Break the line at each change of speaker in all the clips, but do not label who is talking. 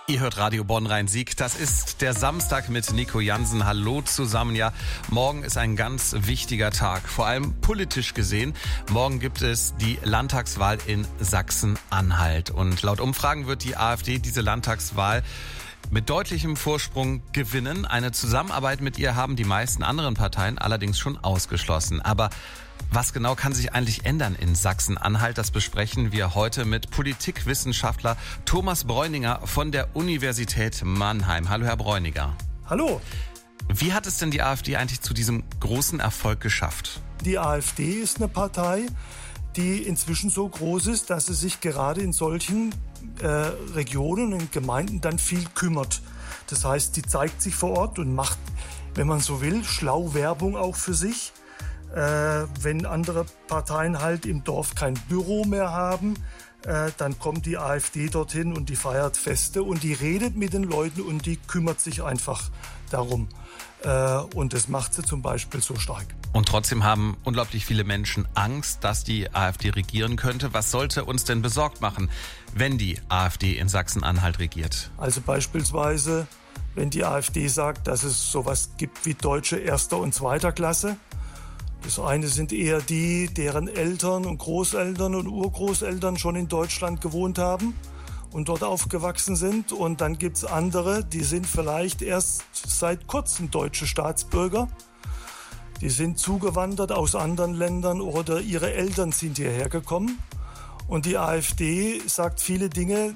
Ihr hört Radio Bonn-Rhein-Sieg. Das ist der Samstag mit Nico Jansen. Hallo zusammen. Ja, morgen ist ein ganz wichtiger Tag, vor allem politisch gesehen. Morgen gibt es die Landtagswahl in Sachsen-Anhalt. Und laut Umfragen wird die AfD diese Landtagswahl mit deutlichem Vorsprung gewinnen. Eine Zusammenarbeit mit ihr haben die meisten anderen Parteien allerdings schon ausgeschlossen. Aber was genau kann sich eigentlich ändern in Sachsen-Anhalt? Das besprechen wir heute mit Politikwissenschaftler Thomas Bräuninger von der Universität Mannheim. Hallo, Herr Bräuninger.
Hallo.
Wie hat es denn die AfD eigentlich zu diesem großen Erfolg geschafft?
Die AfD ist eine Partei, die inzwischen so groß ist, dass sie sich gerade in solchen Regionen und Gemeinden dann viel kümmert. Das heißt, die zeigt sich vor Ort und macht, wenn man so will, schlau Werbung auch für sich. Wenn andere Parteien halt im Dorf kein Büro mehr haben, dann kommt die AfD dorthin und die feiert Feste und die redet mit den Leuten und die kümmert sich einfach darum. Und das macht sie zum Beispiel so stark.
Und trotzdem haben unglaublich viele Menschen Angst, dass die AfD regieren könnte. Was sollte uns denn besorgt machen, wenn die AfD in Sachsen-Anhalt regiert?
Also beispielsweise, wenn die AfD sagt, dass es sowas gibt wie Deutsche erster und zweiter Klasse. Das eine sind eher die, deren Eltern und Großeltern und Urgroßeltern schon in Deutschland gewohnt haben und dort aufgewachsen sind. Und dann gibt's andere, die sind vielleicht erst seit kurzem deutsche Staatsbürger. Die sind zugewandert aus anderen Ländern oder ihre Eltern sind hierher gekommen. Und die AfD sagt viele Dinge,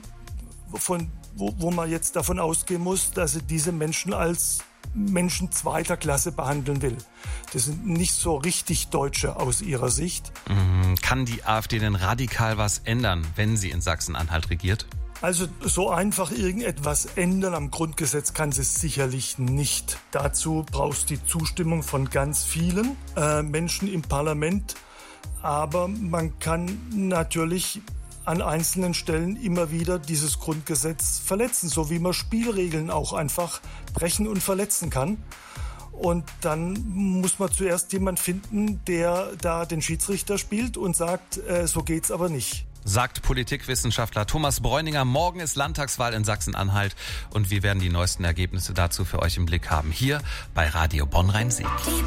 wo man jetzt davon ausgehen muss, dass sie diese Menschen als Menschen zweiter Klasse behandeln will. Das sind nicht so richtig Deutsche aus ihrer Sicht.
Kann die AfD denn radikal was ändern, wenn sie in Sachsen-Anhalt regiert?
Also so einfach irgendetwas ändern am Grundgesetz kann sie sicherlich nicht. Dazu brauchst du die Zustimmung von ganz vielen Menschen im Parlament. Aber man kann natürlich an einzelnen Stellen immer wieder dieses Grundgesetz verletzen, so wie man Spielregeln auch einfach brechen und verletzen kann. Und dann muss man zuerst jemanden finden, der da den Schiedsrichter spielt und sagt, so geht's aber nicht.
Sagt Politikwissenschaftler Thomas Bräuninger. Morgen ist Landtagswahl in Sachsen-Anhalt und wir werden die neuesten Ergebnisse dazu für euch im Blick haben. Hier bei Radio Bonn-Rhein-Sieg.